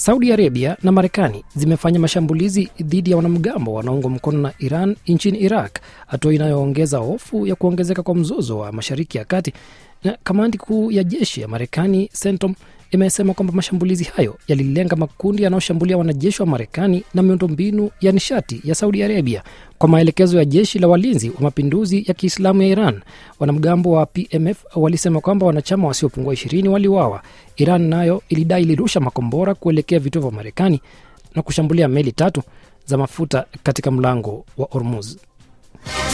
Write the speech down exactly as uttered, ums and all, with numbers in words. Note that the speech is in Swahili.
Saudi Arabia na Marekani zimefanya mashambulizi dhidi ya wanamgambo wanaoungwa mkono na Iran nchini Iraq, hatua inayoongeza hofu ya kuongezeka kwa mzozo wa Mashariki ya Kati. Na kamandi kuu ya jeshi ya Marekani CENTCOM imesema kwamba mashambulizi hayo yalilenga makundi yanayoshambulia wanajeshi wa Marekani na miundombinu ya nishati ya Saudi Arabia. Kwa maelekezo ya jeshi la walinzi wa mapinduzi ya Kiislamu ya Iran, wanamgambo wa P M F walisema kwamba wanachama wasiopungua ishirini waliuawa. Iran nayo ilidai ilirusha makombora kuelekea vituo vya Marekani na kushambulia meli tatu za mafuta katika mlango wa Hormuz.